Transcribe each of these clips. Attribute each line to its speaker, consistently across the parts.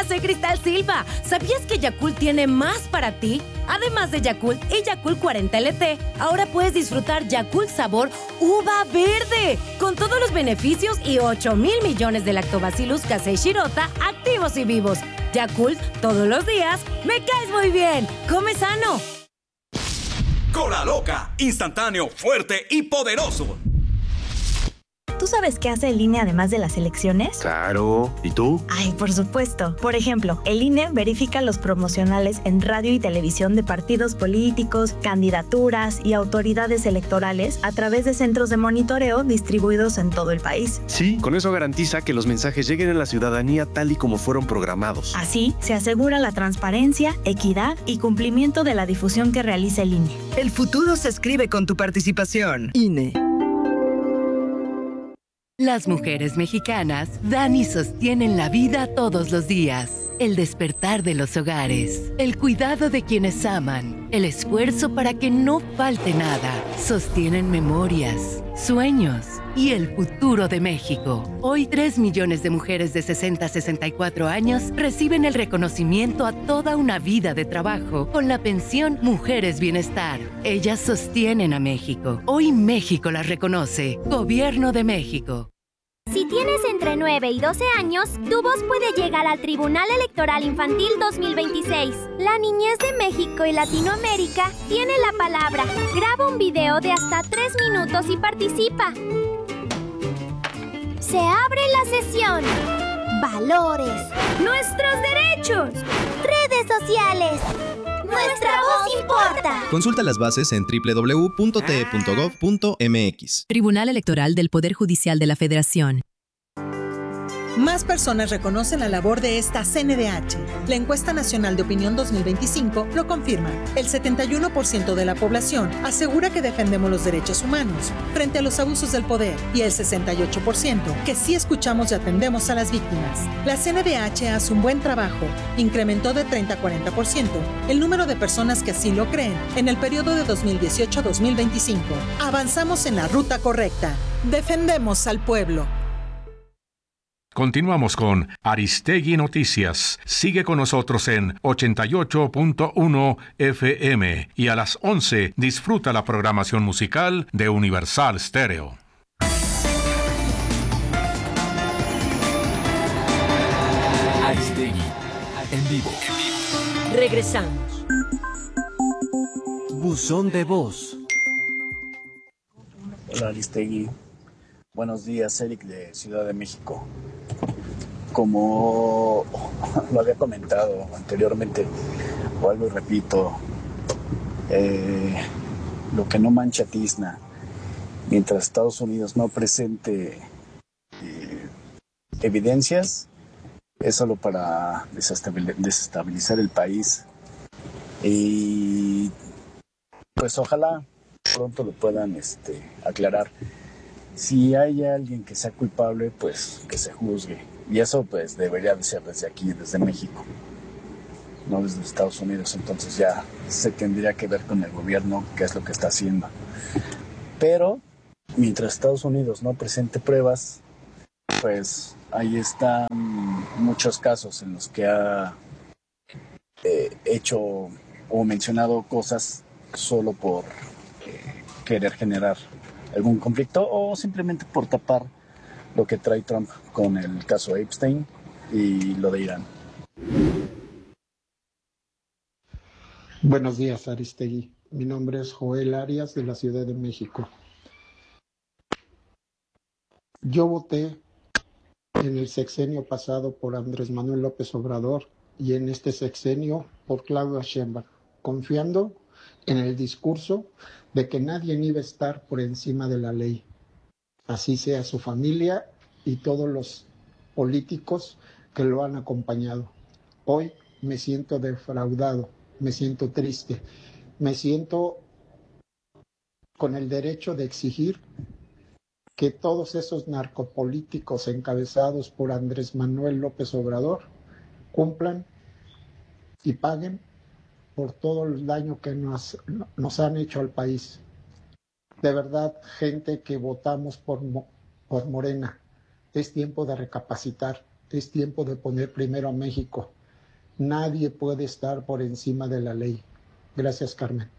Speaker 1: soy Cristal Silva. ¿Sabías que Yakult tiene más para ti? Además de Yakult y Yakult 40 LT, ahora puedes disfrutar Yakult sabor uva verde, con todos los beneficios y 8,000 millones de Lactobacillus casei shirota activos y vivos. Yakult, todos los días, me caes muy bien. ¡Come sano!
Speaker 2: Cola Loca, instantáneo, fuerte y poderoso.
Speaker 3: ¿Tú sabes qué hace el INE además de las elecciones?
Speaker 4: Claro. ¿Y tú?
Speaker 3: Ay, por supuesto. Por ejemplo, el INE verifica los promocionales en radio y televisión de partidos políticos, candidaturas y autoridades electorales a través de centros de monitoreo distribuidos en todo el país.
Speaker 4: Sí, con eso garantiza que los mensajes lleguen a la ciudadanía tal y como fueron programados.
Speaker 3: Así, se asegura la transparencia, equidad y cumplimiento de la difusión que realiza el INE.
Speaker 5: El futuro se escribe con tu participación. INE.
Speaker 6: Las mujeres mexicanas dan y sostienen la vida todos los días. El despertar de los hogares, el cuidado de quienes aman, el esfuerzo para que no falte nada. Sostienen memorias, sueños y el futuro de México. Hoy 3 millones de mujeres de 60 a 64 años reciben el reconocimiento a toda una vida de trabajo con la pensión Mujeres Bienestar. Ellas sostienen a México. Hoy México las reconoce. Gobierno de México.
Speaker 7: Si tienes entre 9 y 12 años, tu voz puede llegar al Tribunal Electoral Infantil 2026. La niñez de México y Latinoamérica tiene la palabra. Graba un video de hasta 3 minutos y participa. Se abre la sesión. Valores. Nuestros derechos. Redes sociales. Nuestra voz importa.
Speaker 8: Consulta las bases en www.te.gov.mx.
Speaker 9: Tribunal Electoral del Poder Judicial de la Federación.
Speaker 10: Más personas reconocen la labor de esta CNDH. La Encuesta Nacional de Opinión 2025 lo confirma. El 71% de la población asegura que defendemos los derechos humanos frente a los abusos del poder y el 68% que sí escuchamos y atendemos a las víctimas. La CNDH hace un buen trabajo. Incrementó de 30 a 40% el número de personas que así lo creen en el periodo de 2018 a 2025. Avanzamos en la ruta correcta. Defendemos al pueblo.
Speaker 11: Continuamos con Aristegui Noticias. Sigue con nosotros en 88.1 FM y a las 11 disfruta la programación musical de Universal Stereo.
Speaker 12: Aristegui, en vivo.
Speaker 1: Regresamos.
Speaker 12: Buzón de voz.
Speaker 13: Hola Aristegui. Buenos días, Eric de Ciudad de México. Como lo había comentado anteriormente, vuelvo y repito, lo que no mancha tizna, mientras Estados Unidos no presente evidencias, es solo para desestabilizar el país. Y pues ojalá pronto lo puedan aclarar. Si hay alguien que sea culpable, pues que se juzgue. Y eso pues debería de ser desde aquí, desde México, no desde Estados Unidos. Entonces ya se tendría que ver con el gobierno qué es lo que está haciendo. Pero mientras Estados Unidos no presente pruebas, pues ahí están muchos casos en los que ha hecho o mencionado cosas solo por querer generar algún conflicto o simplemente por tapar lo que trae Trump con el caso Epstein y lo de Irán.
Speaker 14: Buenos días, Aristegui. Mi nombre es Joel Arias, de la Ciudad de México. Yo voté en el sexenio pasado por Andrés Manuel López Obrador y en este sexenio por Claudia Sheinbaum, confiando en el discurso de que nadie iba a estar por encima de la ley, así sea su familia y todos los políticos que lo han acompañado. Hoy me siento defraudado, me siento triste, me siento con el derecho de exigir que todos esos narcopolíticos encabezados por Andrés Manuel López Obrador cumplan y paguen por todo el daño que nos han hecho al país. De verdad, gente que votamos por Morena, es tiempo de recapacitar, es tiempo de poner primero a México, Nadie puede estar por encima de la ley. Gracias, Carmen.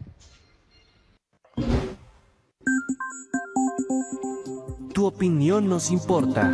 Speaker 12: Tu opinión nos importa.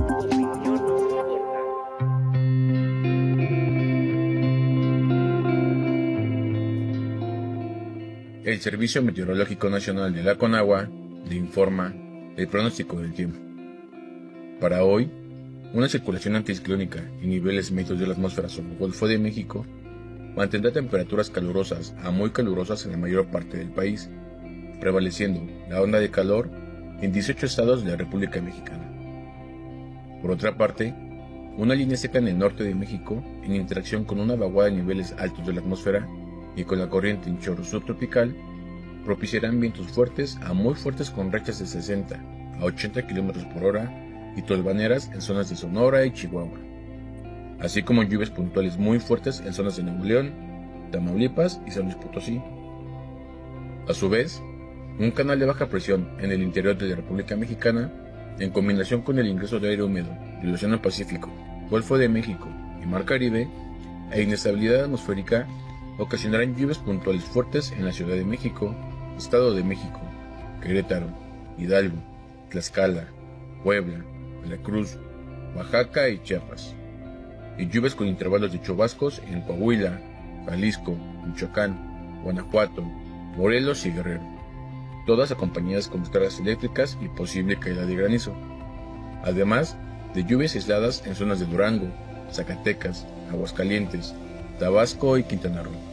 Speaker 8: El Servicio Meteorológico Nacional de la Conagua le informa el pronóstico del tiempo. Para hoy, una circulación anticiclónica y niveles medios de la atmósfera sobre el Golfo de México mantendrá temperaturas calurosas a muy calurosas en la mayor parte del país, prevaleciendo la onda de calor en 18 estados de la República Mexicana. Por otra parte, una línea seca en el norte de México, en interacción con una vaguada de niveles altos de la atmósfera y con la corriente en chorro subtropical, propiciarán vientos fuertes a muy fuertes con rachas de 60 a 80 km por hora y tolvaneras en zonas de Sonora y Chihuahua, así como lluvias puntuales muy fuertes en zonas de Nuevo León, Tamaulipas y San Luis Potosí. A su vez, un canal de baja presión en el interior de la República Mexicana, en combinación con el ingreso de aire húmedo del Océano Pacífico, Golfo de México y Mar Caribe, e inestabilidad atmosférica, ocasionarán lluvias puntuales fuertes en la Ciudad de México, Estado de México, Querétaro, Hidalgo, Tlaxcala, Puebla, Veracruz, Oaxaca y Chiapas, y lluvias con intervalos de chubascos en Coahuila, Jalisco, Michoacán, Guanajuato, Morelos y Guerrero, todas acompañadas con descargas eléctricas y posible caída de granizo, además de lluvias aisladas en zonas de Durango, Zacatecas, Aguascalientes, Tabasco y Quintana Roo.